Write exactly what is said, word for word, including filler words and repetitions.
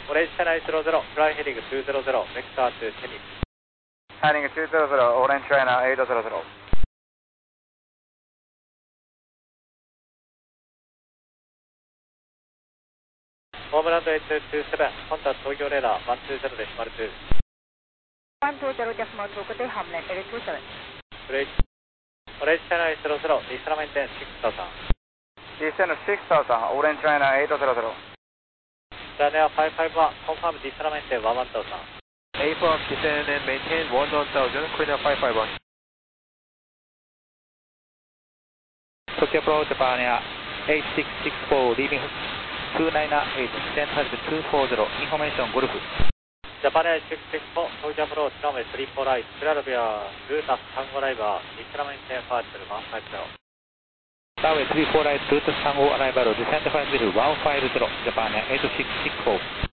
オレンジチャナイゼロゼロ、フライヘリングにゼロゼロ、ベクターとテニス。 ヘリングにゼロゼロ、オレンジチャナはちゼロゼロ。 ホームランドエイトツーセブン、今度は東京レーダーいちにゼロです、丸に。 いちにゼロです、丸に、ホームランドエイトツーセブン。 オレンジチャナゼロゼロ、ディスラメンテンろくさん。 ディスラメンテンろくさん、オレンジチャナはちゼロゼロ。 ラネアごごいち、コンファームディスラメンテンいちいちゼロゼロ。 A four descend and maintain one one thousand, clear five five one. Tokyo Pro Japan Air eight six six four, leaving two nine eight, descent height two four zero, information Golf. ジャパネーシックスフォー、東京アプローチランウェイスリーフォーライト、クラルビア、ルータスタンゴライバー、ディスラメンテンファーチブルいちごゼロ。 Runway three four right, route Tango arrival, descent five zero, one five zero, Japan Air eight six six four.